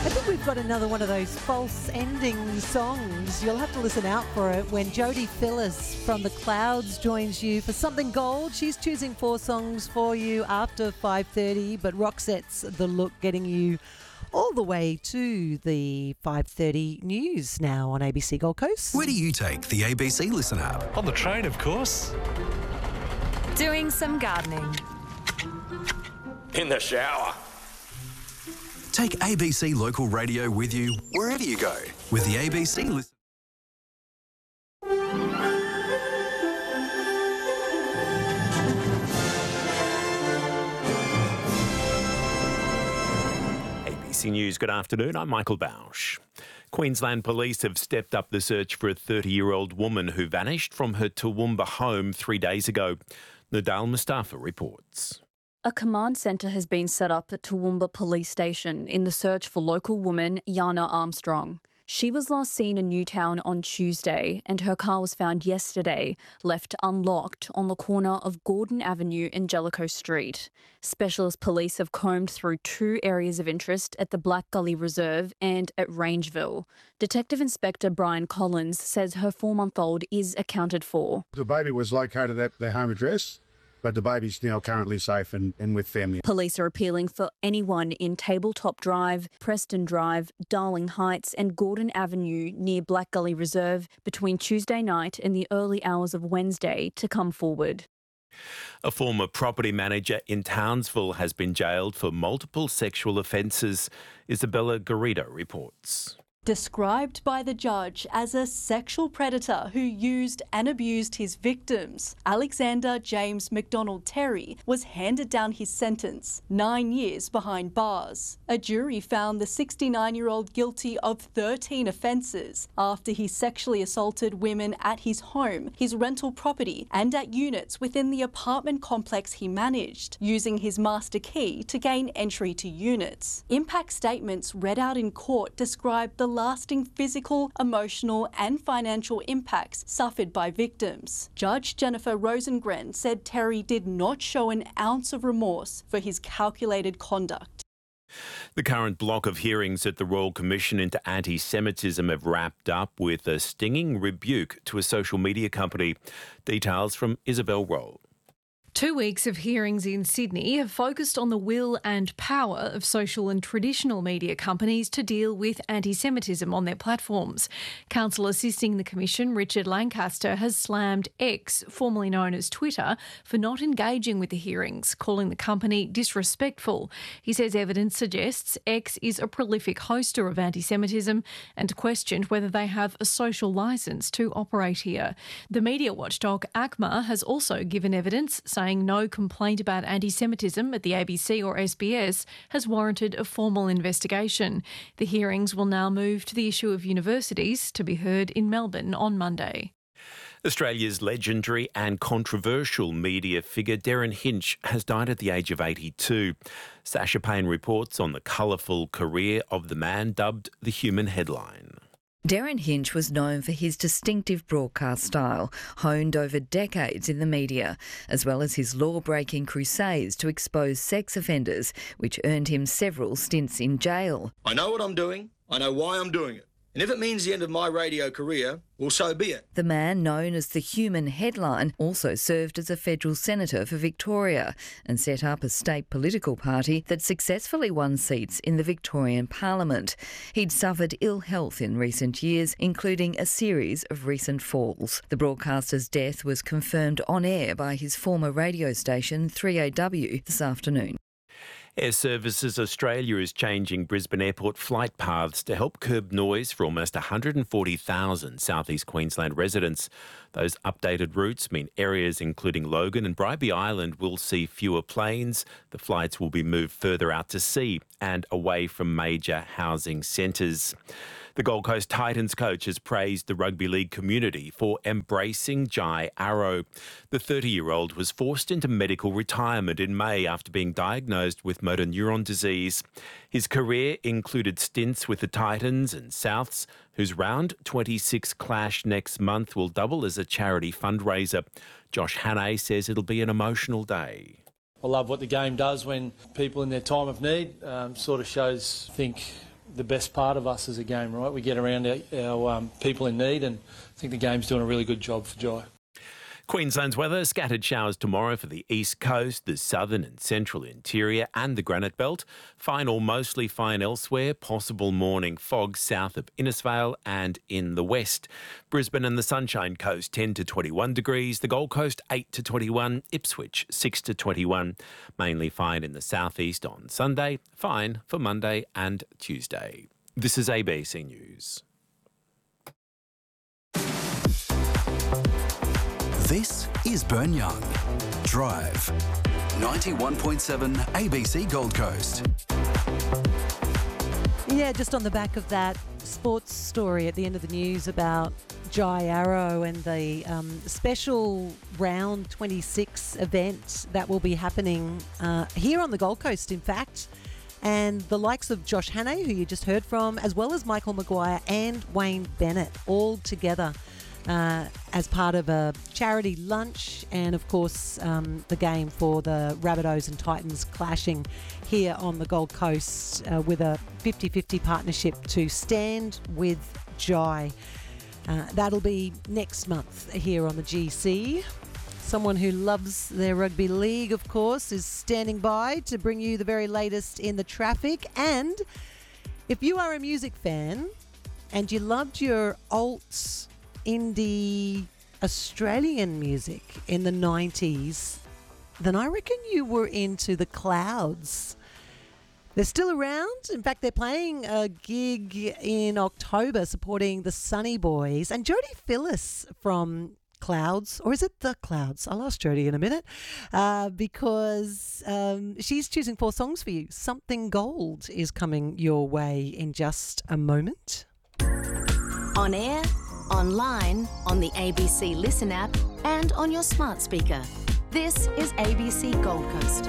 I think we've got another one of those false ending songs. You'll have to listen out for it when Jodie Phillis from The Clouds joins you for Something Gold. She's choosing 4 songs for you after 5:30, but Roxette's The Look getting you all the way to the 5:30 news now on ABC Gold Coast. Where do you take the ABC Listen app? On the train, of course. Doing some gardening. In the shower. Take ABC Local Radio with you wherever you go with the ABC Listen. ABC News, good afternoon. I'm Michael Bausch. Queensland Police have stepped up the search for a 30-year-old woman who vanished from her Toowoomba home 3 days ago. Nadal Mustafa reports. A command centre has been set up at Toowoomba Police Station in the search for local woman Yana Armstrong. She was last seen in Newtown on Tuesday and her car was found yesterday, left unlocked on the corner of Gordon Avenue and Jellicoe Street. Specialist police have combed through 2 areas of interest at the Black Gully Reserve and at Rangeville. Detective Inspector Brian Collins says her 4-month-old is accounted for. The baby was located at their home address, but the baby's now currently safe and with family. Police are appealing for anyone in Tabletop Drive, Preston Drive, Darling Heights and Gordon Avenue near Black Gully Reserve between Tuesday night and the early hours of Wednesday to come forward. A former property manager in Townsville has been jailed for multiple sexual offences. Isabella Garrido reports. Described by the judge as a sexual predator who used and abused his victims, Alexander James McDonald Terry was handed down his sentence, 9 years behind bars. A jury found the 69-year-old guilty of 13 offences after he sexually assaulted women at his home, his rental property and at units within the apartment complex he managed, using his master key to gain entry to units. Impact statements read out in court described the lasting physical, emotional and financial impacts suffered by victims. Judge Jennifer Rosengren said Terry did not show an ounce of remorse for his calculated conduct. The current block of hearings at the Royal Commission into Anti-Semitism have wrapped up with a stinging rebuke to a social media company. Details from Isabel Roll. 2 weeks of hearings in Sydney have focused on the will and power of social and traditional media companies to deal with anti-Semitism on their platforms. Counsel assisting the Commission, Richard Lancaster, has slammed X, formerly known as Twitter, for not engaging with the hearings, calling the company disrespectful. He says evidence suggests X is a prolific hoster of anti-Semitism and questioned whether they have a social licence to operate here. The media watchdog ACMA has also given evidence saying no complaint about anti-Semitism at the ABC or SBS has warranted a formal investigation. The hearings will now move to the issue of universities to be heard in Melbourne on Monday. Australia's legendary and controversial media figure Derryn Hinch has died at the age of 82. Sasha Payne reports on the colourful career of the man dubbed the Human Headline. Derryn Hinch was known for his distinctive broadcast style, honed over decades in the media, as well as his law-breaking crusades to expose sex offenders, which earned him several stints in jail. I know what I'm doing. I know why I'm doing it. And if it means the end of my radio career, well, so be it. The man known as the Human Headline also served as a federal senator for Victoria and set up a state political party that successfully won seats in the Victorian Parliament. He'd suffered ill health in recent years, including a series of recent falls. The broadcaster's death was confirmed on air by his former radio station 3AW this afternoon. Air Services Australia is changing Brisbane Airport flight paths to help curb noise for almost 140,000 southeast Queensland residents. Those updated routes mean areas including Logan and Bribie Island will see fewer planes. The flights will be moved further out to sea and away from major housing centres. The Gold Coast Titans coach has praised the rugby league community for embracing Jai Arrow. The 30-year-old was forced into medical retirement in May after being diagnosed with motor neuron disease. His career included stints with the Titans and Souths, whose round 26 clash next month will double as a charity fundraiser. Josh Hannay says it'll be an emotional day. I love what the game does when people in their time of need sort of shows, I think, the best part of us as a game, right? We get around our people in need, and I think the game's doing a really good job for Jai. Queensland's weather, scattered showers tomorrow for the east coast, the southern and central interior and the Granite Belt. Fine or mostly fine elsewhere. Possible morning fog south of Innisfail and in the west. Brisbane and the Sunshine Coast 10 to 21 degrees. The Gold Coast 8 to 21. Ipswich 6 to 21. Mainly fine in the southeast on Sunday. Fine for Monday and Tuesday. This is ABC News. This is Burn Young. Drive. 91.7 ABC Gold Coast. Yeah, just on the back of that sports story at the end of the news about Jai Arrow and the special round 26 event that will be happening here on the Gold Coast, in fact. And the likes of Josh Hannay, who you just heard from, as well as Michael Maguire and Wayne Bennett, all together as part of a charity lunch and, of course, the game for the Rabbitohs and Titans clashing here on the Gold Coast with a 50-50 partnership to stand with Jai. That'll be next month here on the GC. Someone who loves their rugby league, of course, is standing by to bring you the very latest in the traffic. And if you are a music fan and you loved your alt indie Australian music in the 90s, then I reckon you were into the Clouds. They're still around. In fact, they're playing a gig in October supporting the Sunny Boys. And Jodie Phillis from Clouds, or is it The Clouds? I'll ask Jodie in a minute because she's choosing 4 songs for you. Something Gold is coming your way in just a moment. On air, online, on the ABC Listen app and on your smart speaker. This is ABC Gold Coast.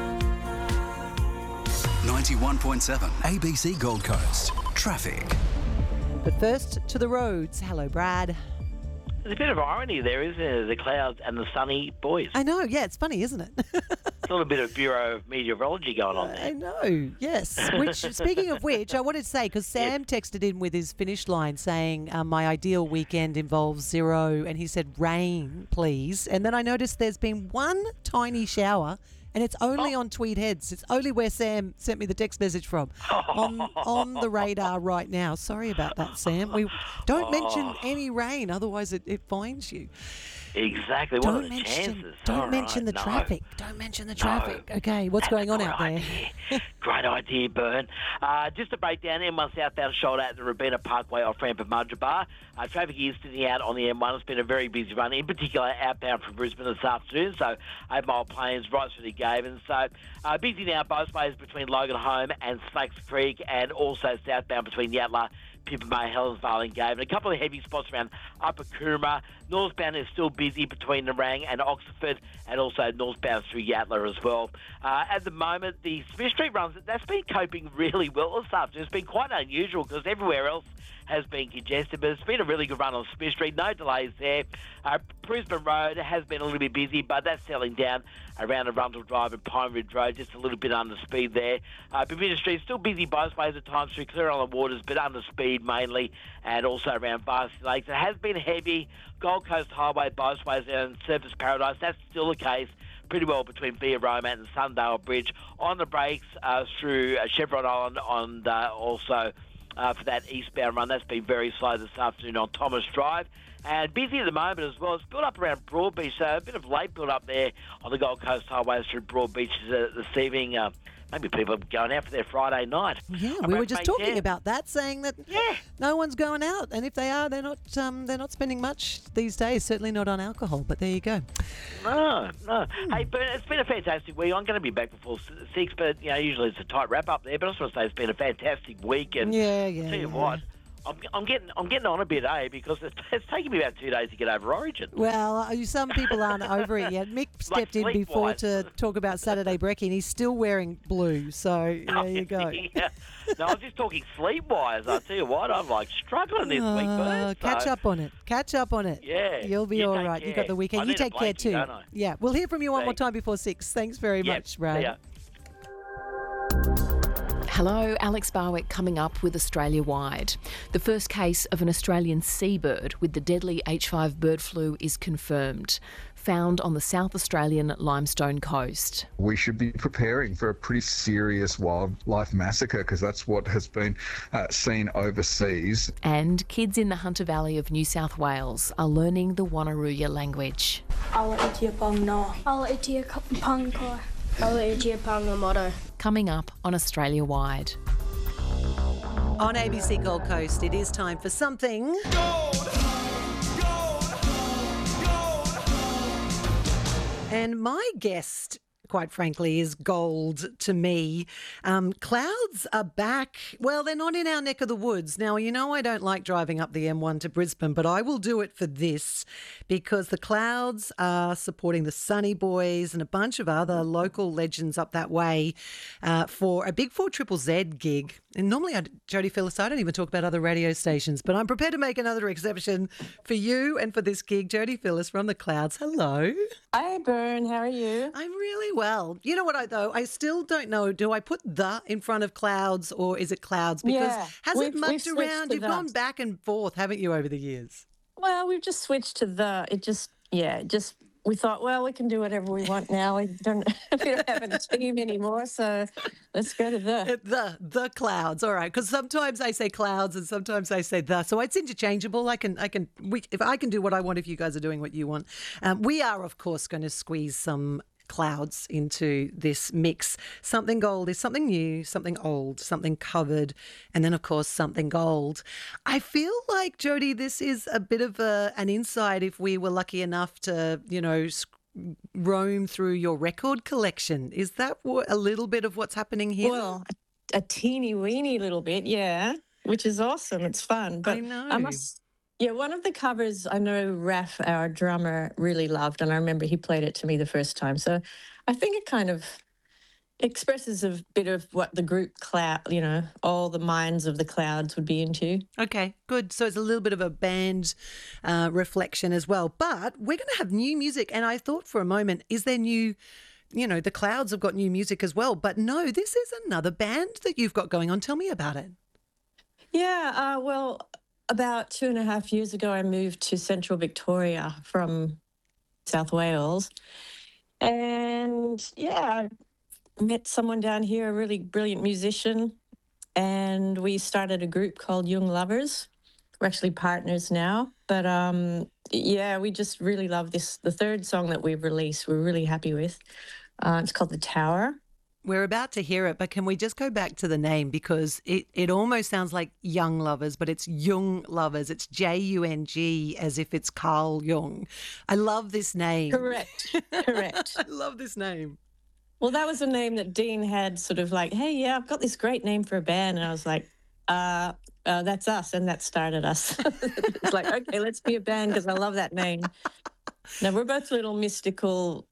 91.7 ABC Gold Coast. Traffic. But first, to the roads. Hello, Brad. There's a bit of irony there, isn't there? The Clouds and the Sunny Boys. I know, yeah, it's funny, isn't it? A little bit of Bureau of Meteorology going on there. I know, yes. Which, speaking of which, I wanted to say, because Sam texted in with his finish line saying, my ideal weekend involves 0, and he said, rain, please. And then I noticed there's been one tiny shower, and it's only on Tweed Heads. It's only where Sam sent me the text message from. On the radar right now. Sorry about that, Sam. We don't mention any rain, otherwise it fines you. Exactly. What are the chances? Don't mention the traffic. Don't mention the traffic. Okay, what's going on out there? Great idea, Bern. Just to break down, M1 southbound shoulder at the Robina Parkway off ramp at Mudgebar. Traffic is thinning out on the M1. It's been a very busy run, in particular outbound from Brisbane this afternoon. So 8 Mile Plains right through the Gavin. So busy now both ways between Logan Home and Snakes Creek, and also southbound between Yatala, Pippa May, Helensvale and Gavin. A couple of heavy spots around Upper Coomera. Northbound is still busy between Nerang and Oxford, and also northbound through Yatala as well. At the moment, the Smith Street runs, that's been coping really well this afternoon. It's been quite unusual because everywhere else has been congested, but it's been a really good run on Smith Street. No delays there. Brisbane Road has been a little bit busy, but that's settling down around Arundel Drive and Pine Ridge Road, just a little bit under speed there. Bermuda Street still busy both ways at times through Clear Island Waters, but under speed mainly, and also around Varsity Lakes. It has been heavy. Gold Coast Highway both ways and Surfers Paradise, that's still the case pretty well between Via Romat and Sundale Bridge. On the brakes through Chevron Island on also for that eastbound run. This very slow this afternoon on Thomas Drive. And busy at the moment as well. It's built up around Broadbeach, so a bit of late build up there on the Gold Coast highways through Broadbeach this evening. Maybe people are going out for their Friday night. Yeah, we were just talking about that, saying that no one's going out, and if they are, they're not spending much these days. Certainly not on alcohol. But there you go. No. Hey, Bern, it's been a fantastic week. I'm going to be back before 6, but usually it's a tight wrap up there. But I just want to say it's been a fantastic week, and tell you what. I'm getting on a bit, because it's taken me about 2 days to get over Origin. Well, some people aren't over it yet. Mick stepped in before to talk about Saturday brekkie, and he's still wearing blue. So there you go. No, I'm just talking sleep-wise. I tell you what, I'm struggling this week, Bert. Catch up on it. Yeah, you'll be all right. You got the weekend. You take care too. Yeah, we'll hear from you one more time before 6. Thanks very much, Brad. Hello, Alex Barwick coming up with Australia-wide. The first case of an Australian seabird with the deadly H5 bird flu is confirmed, found on the South Australian Limestone coast. We should be preparing for a pretty serious wildlife massacre because that's what has been seen overseas. And kids in the Hunter Valley of New South Wales are learning the Wonnarooya language. Coming up on Australia-wide. On ABC Gold Coast, it is time for something... And my guest, quite frankly, is gold to me. Clouds are back. Well, they're not in our neck of the woods. Now, you know I don't like driving up the M1 to Brisbane, but I will do it for this because the Clouds are supporting the Sunny Boys and a bunch of other local legends up that way for a big 4ZZZ gig. And normally, Jodie Phillis, I don't even talk about other radio stations, but I'm prepared to make another exception for you and for this gig. Jodie Phillis from the Clouds. Hello. Hi, Bern. How are you? I'm really well. You know what, I still don't know. Do I put the in front of Clouds or is it Clouds? Because has it mucked around? You've gone back and forth, haven't you, over the years? Well, we've just switched to the. We thought, well, we can do whatever we want now. We don't have a team anymore, so let's go to the Clouds. All right, because sometimes I say Clouds and sometimes I say the, so it's interchangeable. If I can do what I want, if you guys are doing what you want, we are of course going to squeeze some Clouds into this mix. Something gold is something new, something old, something covered, and then of course something gold. I feel like, Jodie, this is a bit of an insight if we were lucky enough to, roam through your record collection. Is that a little bit of what's happening here? Well, a teeny weeny little bit, yeah, which is awesome. It's fun. But I know. One of the covers I know Raph, our drummer, really loved, and I remember he played it to me the first time. So I think it kind of expresses a bit of what the group Cloud, all the minds of the Clouds would be into. Okay, good. So it's a little bit of a band reflection as well. But we're going to have new music, and I thought for a moment, is there new... the Clouds have got new music as well. But no, this is another band that you've got going on. Tell me about it. Yeah, about 2.5 years ago, I moved to Central Victoria from South Wales. And, I met someone down here, a really brilliant musician, and we started a group called Young Lovers. We're actually partners now. But, we just really love this. The third song that we've released, we're really happy with. It's called The Tower. We're about to hear it, but can we just go back to the name because it almost sounds like Young Lovers, but it's Jung Lovers. It's Jung, as if it's Carl Jung. I love this name. Correct. I love this name. Well, that was a name that Dean had sort of like, hey, I've got this great name for a band. And I was like, that's us. And that started us. It's like, okay, let's be a band because I love that name. Now, we're both little mystical,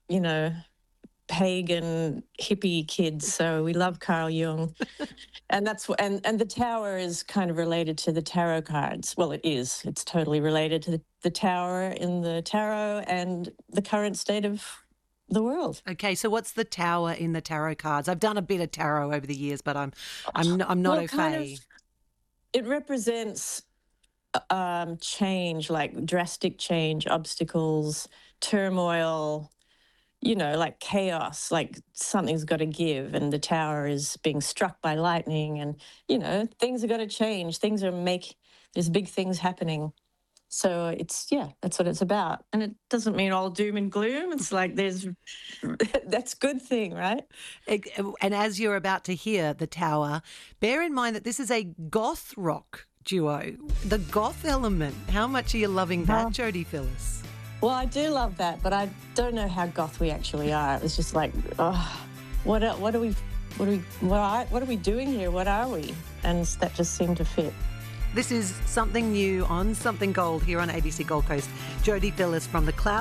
pagan hippie kids, so we love Carl Jung, and that's and the Tower is kind of related to the tarot cards. Well, it is. It's totally related to the Tower in the tarot and the current state of the world. Okay, so what's the Tower in the tarot cards? I've done a bit of tarot over the years, but I'm not au fait. It represents change, like drastic change, obstacles, turmoil. Like chaos, like something's got to give, and the Tower is being struck by lightning, and, things are going to change. There's big things happening. So that's what it's about. And it doesn't mean all doom and gloom. It's like that's a good thing, right? And as you're about to hear The Tower, bear in mind that this is a goth rock duo. The goth element. How much are you loving that, Jodie Phillis? Well, I do love that, but I don't know how goth we actually are. It was just like, what are we doing here? What are we? And that just seemed to fit. This is Something New on Something Gold here on ABC Gold Coast. Jodie Phillis from the Clouds.